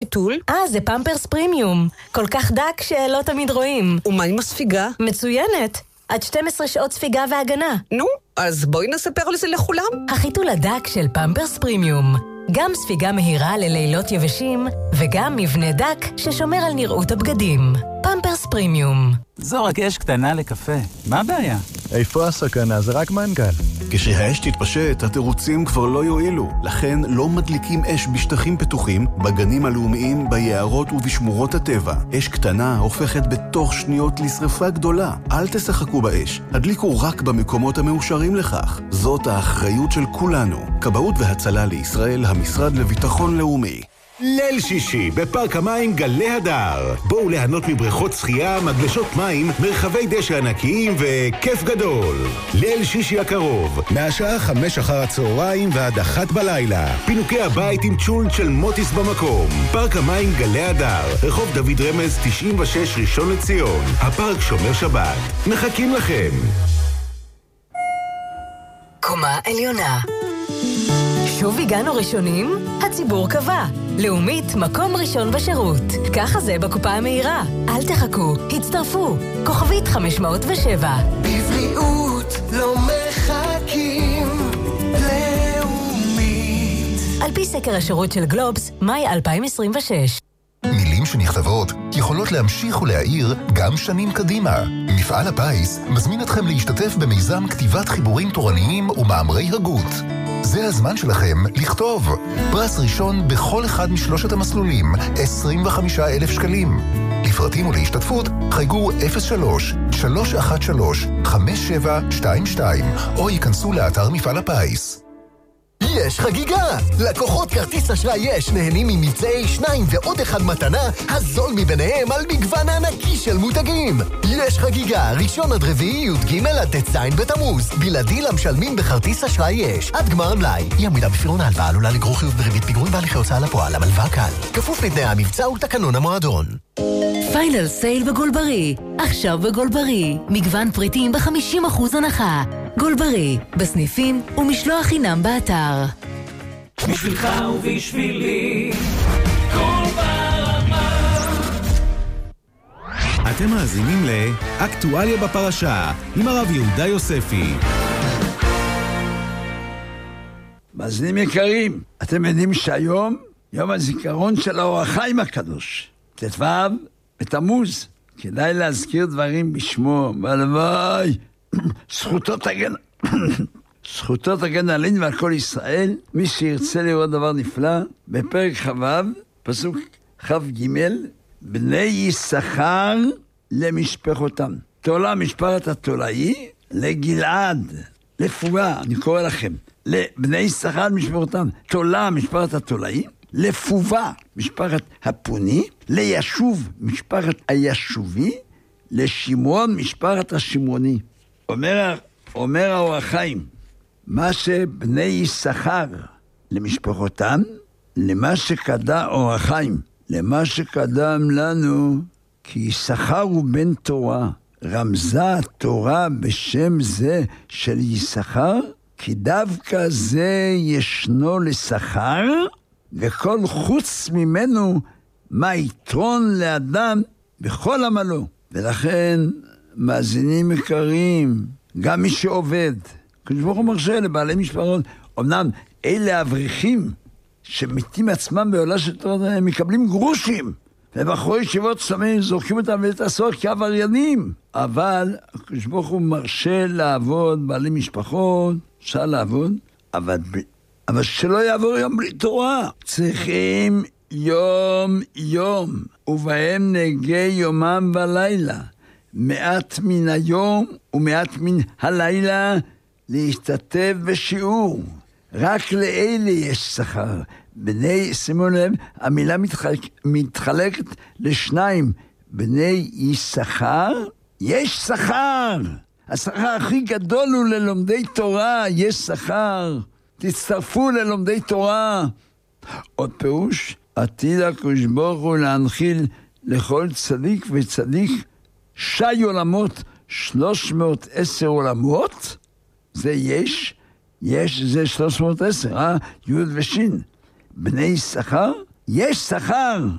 חיתול? זה פמפרס פרימיום. כל כך דק שלא תמיד רואים. ומה עם הספיגה? מצוינת. עד 12 שעות ספיגה והגנה. נו, אז בואי נספר על זה לכולם. החיתול הדק של פמפרס פרימיום. גם ספיגה מהירה ללילות יבשים, וגם מבנה דק ששומר על נראות הבגדים. פמפרס פרימיום. זו רק אש קטנה לקפה. מה הבעיה? איפה הסכנה? זה רק מנגל. כשהאש תתפשט, התירוצים כבר לא יועילו. לכן לא מדליקים אש בשטחים פתוחים, בגנים הלאומיים, ביערות ובשמורות הטבע. אש קטנה הופכת בתוך שניות לשרפה גדולה. אל תשחקו באש. הדליקו רק במקומות המאושרים לכך. זאת האחריות של כולנו. כבאות והצלה לישראל, המשרד לביטחון לאומי. ליל שישי בפארק המים גלי הדר. בואו ליהנות מבריכות שחייה, מגלשות מים, מרחבי דשא ענקיים וכיף גדול. ליל שישי הקרוב, מהשעה 5 אחר הצהריים ועד 1 בלילה. פינוקי הבית עם צ'ולט של מוטיס במקום. פארק המים גלי הדר, רחוב דוד רמז 96 ראשון לציון. הפארק שומר שבת. מחכים לכם. קומה עליונה. שוב הגענו ראשונים? הציבור קבע. לאומית, מקום ראשון בשירות. ככה זה בקופה המהירה. אל תחכו, הצטרפו. כוכבית 507. בבריאות לא מחכים. לאומית. על פי סקר השירות של גלובס, מאי 2026. מילים שנכתבות יכולות להמשיך ולהעיר גם שנים קדימה. מפעל הפיס מזמין אתכם להשתתף במיזם כתיבת חיבורים תורניים ומאמרי הגות. זה הזמן שלכם לכתוב. פרס ראשון בכל אחד משלושת המסלולים, 25,000 שקלים. לפרטים ולהשתתפות חייגו 03-313-5722 או ייכנסו לאתר מפעל הפיס. יש חגיגה! לקוחות כרטיס אשראי יש נהנים ממבצעי 2 ועוד 1 מתנה, הזול מביניהם על מגוון ענקי של מותגים. יש חגיגה, ראשון עד רביעי י"ג עד ט"ז בתמוז, בלעדי למשלמים בכרטיס אשראי יש. עד גמר המלאי, היא עמידה בפירעון ההלוואה עלולה לגרור חיוב בריבית פיגורים בהליכי הוצאה לפועל, המלווה קל. כפוף לתנאי המבצע ולתקנון המועדון. פיינל סייל בגולברי. עכשיו בגולברי. מגוון פריטים ב-50% הנחה. גולברי, בסניפים ומשלוח חינם באתר. בשבילך ובשבילי, כל ברמה. אתם מאזינים לאקטואליה בפרשה עם הרב יהודה יוספי. מאזינים יקרים, אתם יודעים שהיום יום הזיכרון של האור החיים הקדוש, ט"ו בתמוז. כדאי להזכיר דברים בשמו, והלוואי זכותו תגן עלינו ועל כל ישראל. מי שירצה לראות דבר נפלא, בפרק ח"ו, פסוק כ"ג, בני יששכר למשפחותם. תולה משפחת התולאי, לגלעד, לפועה, אני קורא לכם, לבני יששכר למשפחותם, תולה משפחת התולאי, לפובה משפחת הפוני, לישוב משפחת הישובי, לשמרון משפחת השמרוני. אומר האור החיים, מה שבני יששכר למשפחותם, למה שקדם אור החיים, למה שקדם לנו, כי יששכר הוא בן תורה. רמזה התורה בשם זה של יששכר, כי דווקא זה ישנו לשכר, וכל חוץ ממנו מה יתרון לאדם בכל עמלו. ולכן מאזינים יקרים, גם מי שעובד, הקדוש ברוך הוא מרשה לבעלי משפחות, אמנם אלה אברכים שמתים עצמם בעולה של תורה, הם מקבלים גרושים, ובחורי ישיבות סמים זורקים אותם לבית הסוהר כעבריינים, אבל הקדוש ברוך הוא מרשה לעבוד, בעלי משפחות, אפשר לעבוד, אבל שלא יעבור יום בלי תורה. צריכים יום יום, ובהם נגי יומם ולילה, מעט מן היום ומעט מן הלילה להשתתף בשיעור. רק לאלה יש שכר. בני, שימו לב, המילה מתחלקת לשניים. בני יששכר, יש שכר. השכר הכי גדול הוא ללומדי תורה, יש שכר. תצטרפו ללומדי תורה. עוד פירוש, עתיד הקדוש ברוך הוא להנחיל לכל צדיק וצדיק שי עולמות, 310 עולמות, זה יש זה 310, י' ושין. בני יששכר, יש שכר.